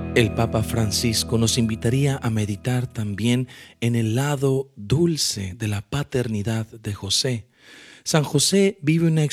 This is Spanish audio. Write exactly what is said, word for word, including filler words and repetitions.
El Papa Francisco nos invitaría a meditar también en el lado dulce de la paternidad de José. San José vive una